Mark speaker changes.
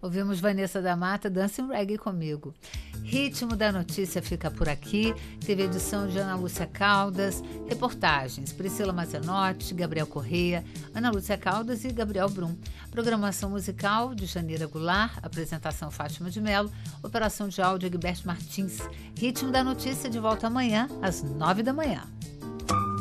Speaker 1: Ouvimos Vanessa da Mata, Dancing Reggae comigo. Ritmo da Notícia fica por aqui. Teve edição de Ana Lúcia Caldas, reportagens Priscila Mazenotti, Gabriel Correia, Ana Lúcia Caldas e Gabriel Brum. Programação musical de Janeira Goulart, apresentação Fátima de Mello, operação de áudio Egberto Martins. Ritmo da Notícia de volta amanhã às 9 da manhã.